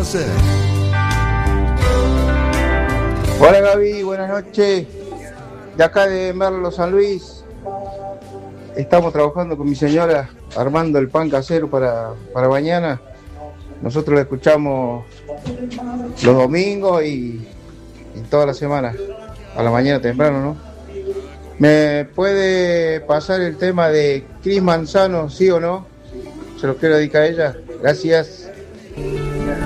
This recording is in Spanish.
hacer. Hola Gaby, buenas noches. De acá de Merlo, San Luis. Estamos trabajando con mi señora armando el pan casero para mañana. Nosotros lo escuchamos los domingos y toda la semana, a la mañana temprano, ¿no? ¿Me puede pasar el tema de Cris Manzano, sí o no? Se lo quiero dedicar a ella. Gracias.